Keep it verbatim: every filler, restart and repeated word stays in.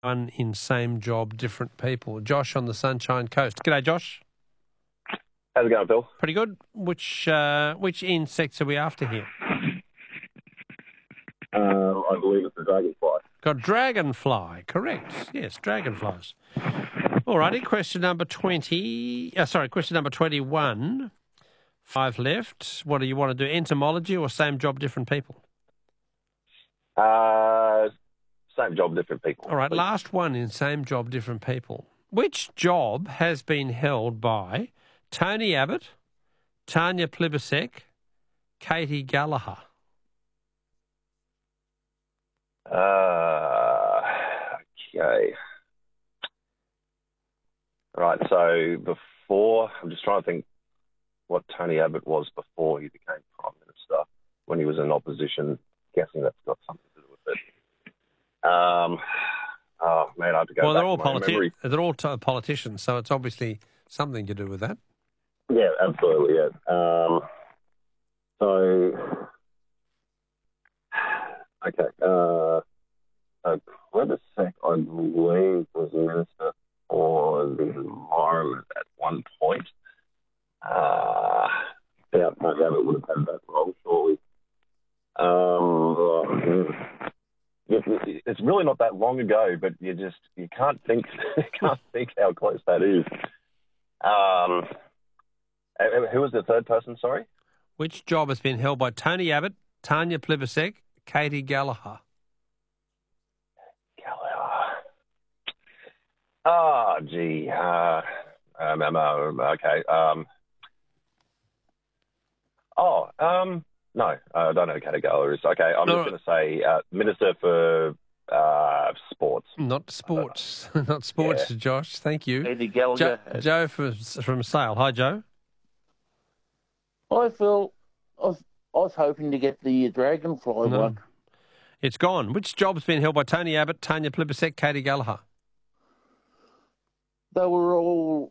One in same job, different people. Josh on the Sunshine Coast. G'day, Josh. How's it going, Phil? Pretty good. Which uh, which insects are we after here? Uh, I believe it's the dragonfly. Got dragonfly. Correct. Yes, dragonflies. All righty. Question number twenty. Uh, sorry, question number twenty-one. Five left. What do you want to do? Entomology or same job, different people? Uh, same job, different people. All right. please. Last one in same job, different people. Which job has been held by Tony Abbott, Tanya Plibersek, Katie Gallagher? Uh, okay. Right, so before, I'm just trying to think what Tony Abbott was before he became Prime Minister, when he was in opposition. Guessing that's got something to do with it. Um, oh, man, I have to go Well, back they're all to my politi- memory. they're all t- politicians, so it's obviously something to do with that. Yeah, absolutely, yeah. Um, so, okay, uh, uh, Plibersek, I believe, was Minister for the Environment at one point. Uh, doubt Tony Abbott would have had that role, surely. Um, it, it's really not that long ago, but you just you can't think you can't think how close that is. Um, who was the third person? Sorry. Which job has been held by Tony Abbott, Tanya Plibersek, Katie Gallagher? Gallagher. Oh, gee. Uh, um, um, um, okay. Um, oh, um, no, I don't know who Katie Gallagher is. Okay, I'm No. just going to say uh, Minister for uh, Sports. Not sports. Not sports, Yeah. Josh. Thank you. Katie Jo- Gallagher. Joe from, from Sale. Hi, Joe. I feel I was, I was hoping to get the dragonfly No. one. It's gone. Which job's been held by Tony Abbott, Tanya Plibersek, Katie Gallagher? They were all